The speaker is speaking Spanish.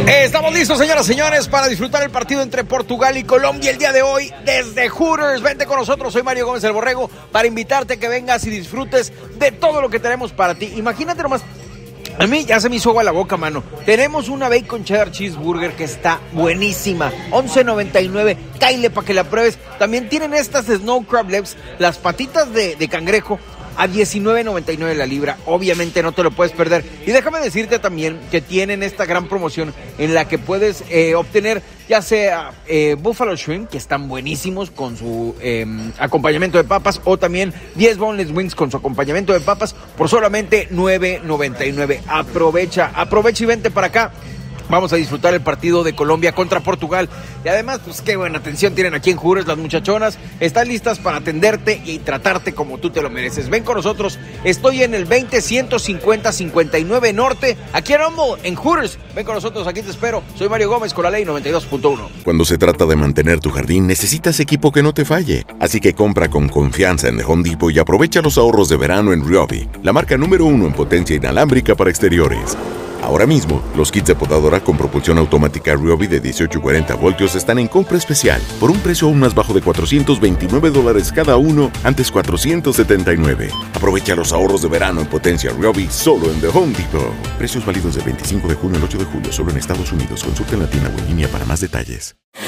Estamos listos, señoras y señores, para disfrutar el partido entre Portugal y Colombia el día de hoy desde Hooters. Vente con nosotros, soy Mario Gómez el Borrego, para invitarte a que vengas y disfrutes de todo lo que tenemos para ti. Imagínate nomás, a mí ya se me hizo agua la boca, mano. Tenemos una bacon cheddar cheeseburger que está buenísima, $11.99, cáile para que la pruebes. También tienen estas snow crab legs, las patitas de cangrejo, a $19.99 la libra. Obviamente no te lo puedes perder. Y déjame decirte también que tienen esta gran promoción en la que puedes obtener ya sea Buffalo Shrimp, que están buenísimos con su acompañamiento de papas, o también 10 boneless wings con su acompañamiento de papas por solamente $9.99. Aprovecha y vente para acá. Vamos a disfrutar el partido de Colombia contra Portugal. Y además, pues qué buena atención tienen aquí en Hooters. Las muchachonas están listas para atenderte y tratarte como tú te lo mereces. Ven con nosotros. Estoy en el 20150-59 Norte, aquí en Humble, en Hooters. Ven con nosotros, aquí te espero. Soy Mario Gómez con la ley 92.1. Cuando se trata de mantener tu jardín, necesitas equipo que no te falle. Así que compra con confianza en The Home Depot y aprovecha los ahorros de verano en Ryobi, la marca número 1 en potencia inalámbrica para exteriores. Ahora mismo, los kits de podadora con propulsión automática Ryobi de 18 y 40 voltios están en compra especial por un precio aún más bajo de $429 cada uno, antes $479. Aprovecha los ahorros de verano en potencia Ryobi solo en The Home Depot. Precios válidos del 25 de junio al 8 de julio solo en Estados Unidos. Consulta en la tienda o en línea para más detalles.